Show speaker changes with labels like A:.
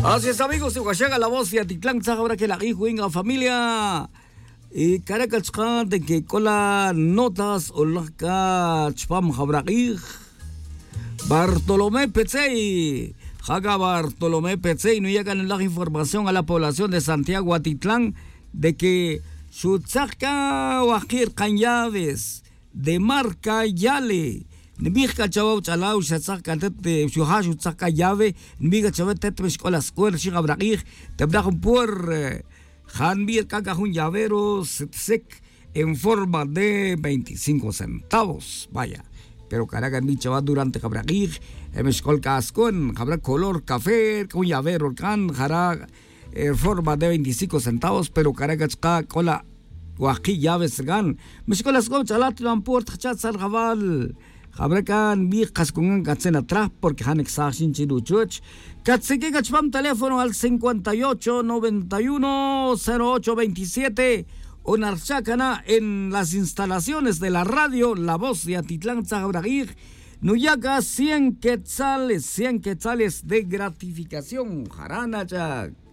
A: Así es, amigos, de Huachaga, la voz de Atitlán, ahora que la hijo en la familia. Y Caracas, de que con las notas o las cachpam jabraig. Bartolomé Petsey, Jaga Bartolomé Petsey, no llegan la información a la población de Santiago Atitlán de que Chutzaka Wajir Cañaves de marca Yale. Nbiga chawał chalaw shatzaq kantet shuhash utzaq llave nbiga chavet tetme escuela shiga braqig tabdaqum por hanbir kakajun llavero sec en forma de 25 centavos. Vaya, pero Caracas mi chaval durante cabraqig emescol cascon cabra color café con llavero can jara en forma de 25 centavos, pero Caracas cola waqi llaves gan mescol ascol chalat lamport chat sal gaval Habrakan mi kaskungan katsen atrás porque han exagen chiruchuch. Katseke kachpam teléfono al 58 91 08 27 o narchacana en las instalaciones de la radio La Voz de Atitlán Tzahabragir. Nuyaga 100 quetzales de gratificación. Jarana chak.